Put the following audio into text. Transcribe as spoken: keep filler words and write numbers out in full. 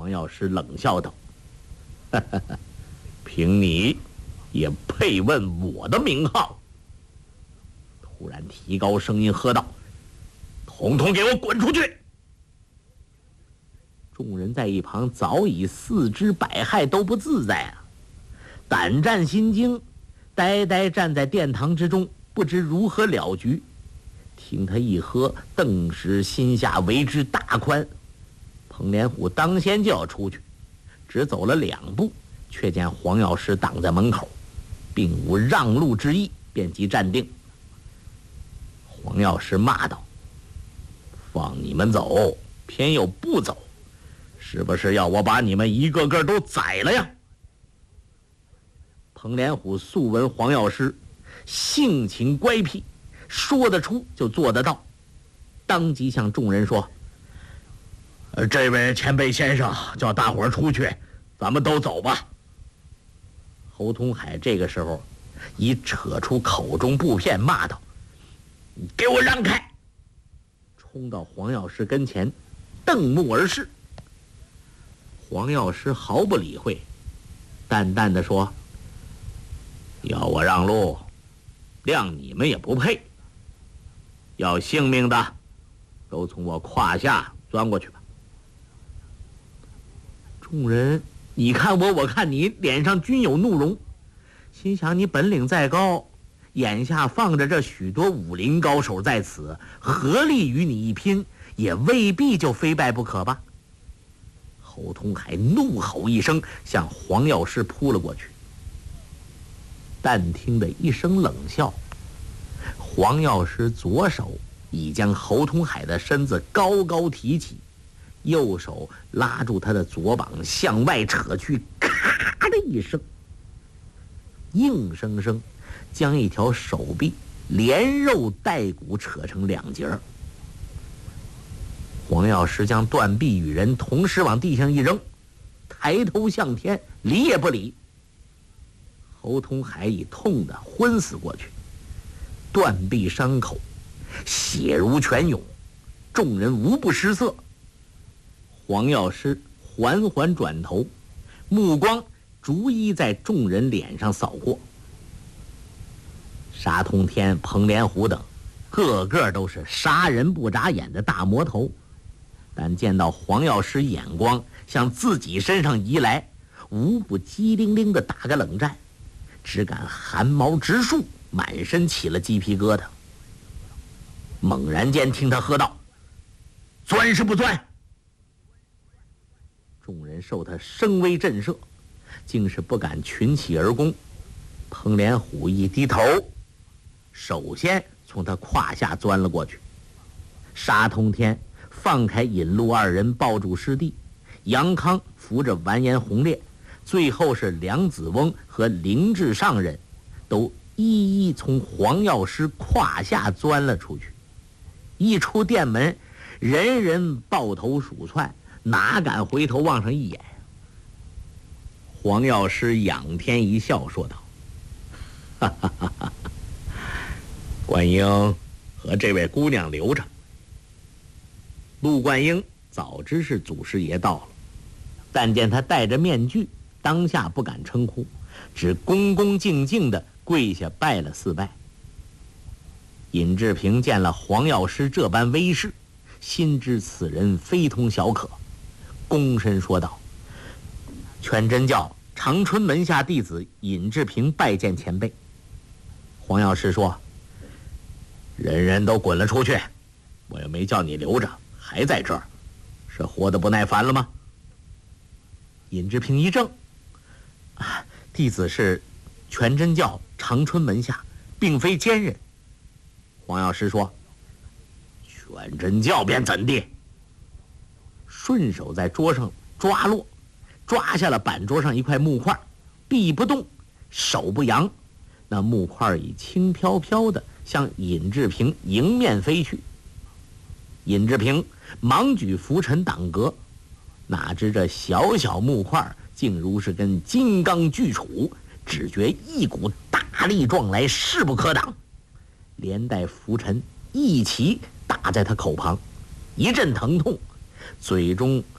黄药师冷笑道：“哈哈哈，凭你也配问我的名号？”突然提高声音喝道：“统统给我滚出去！”众人在一旁早已四肢百骸都不自在啊，胆战心惊，呆呆站在殿堂之中，不知如何了局。听他一喝，顿时心下为之大宽。彭连虎当先就要出去，只走了两步，却见黄药师挡在门口，并无让路之意，便即站定。黄药师骂道：“放你们走，偏又不走，是不是要我把你们一个个都宰了呀？”彭连虎素闻黄药师性情乖僻，说得出就做得到，当即向众人说：“呃，这位前辈先生叫大伙儿出去，咱们都走吧。”侯通海这个时候已扯出口中布片，骂道：“你给我让开！”冲到黄药师跟前，瞪目而视。黄药师毫不理会，淡淡的说：“要我让路，谅你们也不配。要性命的，都从我胯下钻过去吧。”众人你看我，我看你，脸上均有怒容，心想你本领再高，眼下放着这许多武林高手在此，合力与你一拼，也未必就非败不可吧。侯通海怒吼一声，向黄药师扑了过去。但听得一声冷笑，黄药师左手已将侯通海的身子高高提起，右手拉住他的左膀向外扯去，咔的一声，硬生生将一条手臂连肉带骨扯成两截儿。黄药师将断臂与人同时往地上一扔，抬头向天，理也不理。侯通海已痛得昏死过去，断臂伤口血如泉涌，众人无不失色。黄药师缓缓转头，目光逐一在众人脸上扫过。沙通天、彭连虎等个个都是杀人不眨眼的大魔头，但见到黄药师眼光向自己身上移来，无不机灵灵地打个冷战，只感汗毛直竖，满身起了鸡皮疙瘩。猛然间听他喝道：“钻是不钻？”众人受他声威震慑，竟是不敢群起而攻。彭连虎一低头，首先从他胯下钻了过去。沙通天放开引路二人抱住师弟，杨康扶着完颜洪烈，最后是梁子翁和凌志上人都一一从黄药师胯下钻了出去。一出殿门，人人抱头鼠窜，哪敢回头望上一眼。黄药师仰天一笑，说道：“哈哈哈哈，冠英和这位姑娘留着。”陆冠英早知是祖师爷到了，但见他戴着面具，当下不敢称呼，只恭恭敬敬地跪下拜了四拜。尹志平见了黄药师这般威势，心知此人非同小可，躬身说道：“全真教长春门下弟子尹志平拜见前辈。”黄药师说：“人人都滚了出去，我又没叫你留着，还在这儿，是活得不耐烦了吗？”尹志平一怔：“啊，弟子是全真教长春门下，并非奸人。”黄药师说：“全真教便怎地？”顺手在桌上抓落，抓下了板桌上一块木块，臂不动，手不扬，那木块已轻飘飘的向尹志平迎面飞去。尹志平忙举拂尘挡格，哪知这小小木块竟如是根金刚巨杵，只觉一股大力撞来，势不可挡，连带拂尘一齐打在他口旁，一阵疼痛，嘴中